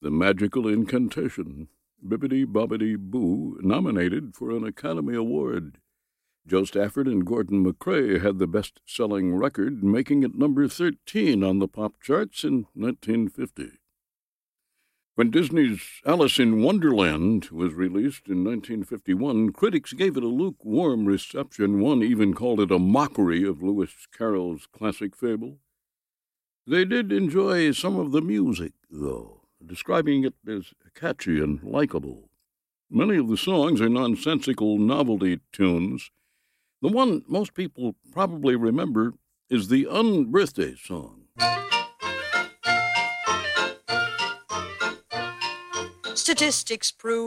The Magical Incantation, Bibbidi Bobbidi Boo, nominated for an Academy Award. Joe Stafford and Gordon MacRae had the best-selling record, making it number 13 on the pop charts in 1950. When Disney's Alice in Wonderland was released in 1951, critics gave it a lukewarm reception. One even called it a mockery of Lewis Carroll's classic fable. They did enjoy some of the music, though, describing it as catchy and likable. Many of the songs are nonsensical novelty tunes. The one most people probably remember is the Unbirthday song. Statistics prove